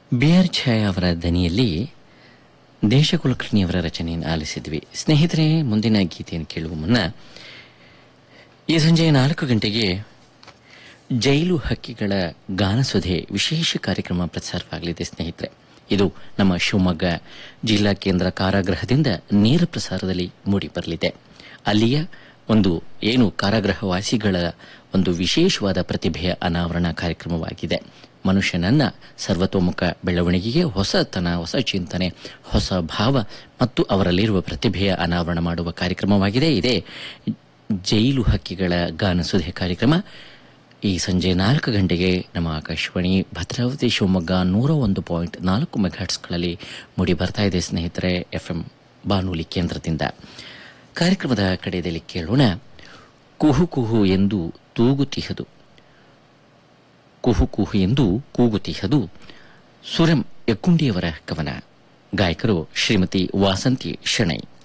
BR ಛಾಯಾ ಅವರ ದನಿಯಲ್ಲಿ ದೇಶಕುಲಕರ್ಣಿಯವರ ರಚನೆಯನ್ನು ಆಲಿಸಿದ್ವಿ. ಸ್ನೇಹಿತರೆ, ಮುಂದಿನ ಗೀತೆಯನ್ನು ಕೇಳುವ ಮುನ್ನ ಈ ಸಂಜೆ 4 ಗಂಟೆಗೆ ಜೈಲು ಹಕ್ಕಿಗಳ ಗಾನಸುಧೆ ವಿಶೇಷ ಕಾರ್ಯಕ್ರಮ ಪ್ರಸಾರವಾಗಲಿದೆ. ಸ್ನೇಹಿತರೆ, ಇದು ನಮ್ಮ ಶಿವಮೊಗ್ಗ ಜಿಲ್ಲಾ ಕೇಂದ್ರ ಕಾರಾಗೃಹದಿಂದ ನೇರ ಪ್ರಸಾರದಲ್ಲಿ ಮೂಡಿಬರಲಿದೆ. ಅಲ್ಲಿಯ ಒಂದು ಕಾರಾಗೃಹವಾಸಿಗಳ ಒಂದು ವಿಶೇಷವಾದ ಪ್ರತಿಭೆಯ ಅನಾವರಣ ಕಾರ್ಯಕ್ರಮವಾಗಿದೆ. ಮನುಷ್ಯನನ್ನ ಸರ್ವತೋಮುಖ ಬೆಳವಣಿಗೆಗೆ ಹೊಸತನ, ಹೊಸ ಚಿಂತನೆ, ಹೊಸ ಭಾವ ಮತ್ತು ಅವರಲ್ಲಿರುವ ಪ್ರತಿಭೆಯ ಅನಾವರಣ ಮಾಡುವ ಕಾರ್ಯಕ್ರಮವಾಗಿದೆ. ಇದೇ ಜೈಲು ಹಕ್ಕಿಗಳ ಗಾನಸುಧೆ ಕಾರ್ಯಕ್ರಮ ಈ ಸಂಜೆ 4 ಗಂಟೆಗೆ ನಮ್ಮ ಆಕಾಶವಾಣಿ ಭದ್ರಾವತಿ ಶಿವಮೊಗ್ಗ 101.4 ಮೆಗಾಹರ್ಟ್ಸ್ಗಳಲ್ಲಿ ಮೂಡಿ ಬರ್ತಾ ಇದೆ. ಸ್ನೇಹಿತರೆ, FM ಬಾನುಲಿ ಕೇಂದ್ರದಿಂದ ಕಾರ್ಯಕ್ರಮದ ಕಡೆಯಲ್ಲಿ ಕೇಳೋಣ. ಕುಹು ಕುಹು ಎಂದು ತೂಗುತಿಹದು, ಕುಹು ಕುಹು ಎಂದು ಕೂಗುತಿಹದು ಸುರಂ ಯಕ್ಕುಂಡಿಯವರ ಕವನ. ಗಾಯಕರು ಶ್ರೀಮತಿ ವಾಸಂತಿ ಶೆಣೈ.